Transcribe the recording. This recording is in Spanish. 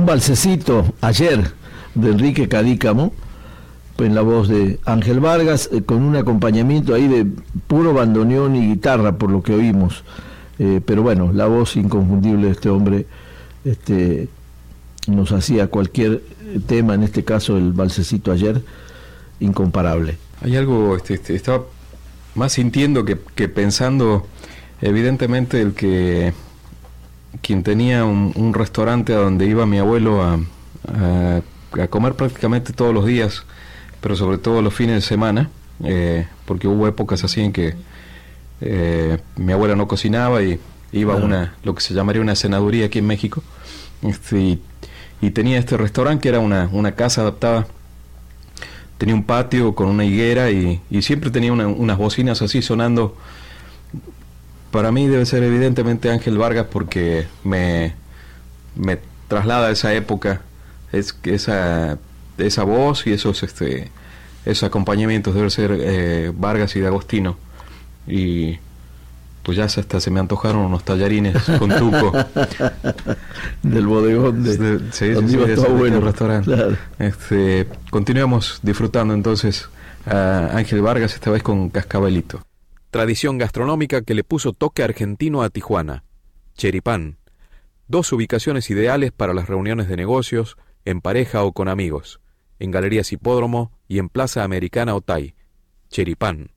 valsecito ayer de Enrique Cadícamo, en la voz de Ángel Vargas, con un acompañamiento ahí de puro bandoneón y guitarra, por lo que oímos. Pero bueno, la voz inconfundible de este hombre nos hacía cualquier tema, en este caso el valsecito ayer, incomparable. Hay algo, estaba más sintiendo que pensando, evidentemente quien tenía un restaurante a donde iba mi abuelo a comer prácticamente todos los días, pero sobre todo los fines de semana, porque hubo épocas así en que mi abuela no cocinaba y iba a lo que se llamaría una cenaduría aquí en México, y tenía este restaurante que era una casa adaptada. Tenía un patio con una higuera y siempre tenía unas bocinas así sonando. Para mí debe ser evidentemente Ángel Vargas, porque me traslada a esa época, esa voz y esos acompañamientos. Debe ser Vargas y D'Agostino. Y pues ya hasta se me antojaron unos tallarines con tuco del bodegón del restaurante. Claro. Continuamos disfrutando entonces a Ángel Vargas, esta vez con Cascabelito. Tradición gastronómica que le puso toque argentino a Tijuana. Cheripán. 2 ubicaciones ideales para las reuniones de negocios, en pareja o con amigos. En Galerías Hipódromo y en Plaza Americana Otay. Cheripán.